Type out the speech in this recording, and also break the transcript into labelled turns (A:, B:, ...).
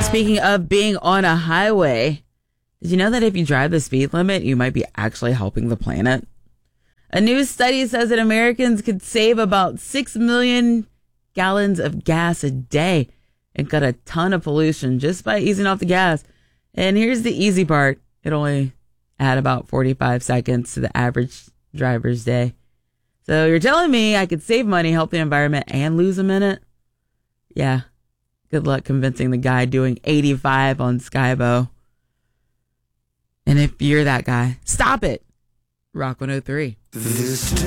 A: Speaking of being on a highway, did you know that if you drive the speed limit, you might be actually helping the planet? A new study says that Americans could save about 6 million gallons of gas a day and cut a ton of pollution just by easing off the gas. And here's the easy part. It only add about 45 seconds to the average driver's day. So you're telling me I could save money, help the environment, and lose a minute? Yeah. Good luck convincing the guy doing 85 on Skybo. And if you're that guy, stop it. Rock 103.